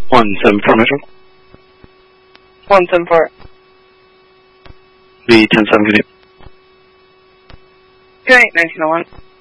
174 Metro. 174. B 10-7, good day. Good night, 1901.